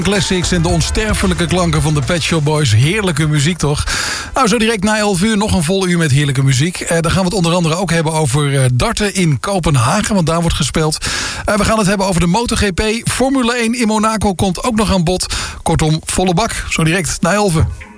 Classics en de onsterfelijke klanken van de Pet Shop Boys. Heerlijke muziek, toch? Nou, zo direct na 11 uur nog een vol uur met heerlijke muziek. Dan gaan we het onder andere ook hebben over darten in Kopenhagen, want daar wordt gespeeld. We gaan het hebben over de MotoGP. Formule 1 in Monaco komt ook nog aan bod. Kortom, volle bak. Zo direct na 11 uur.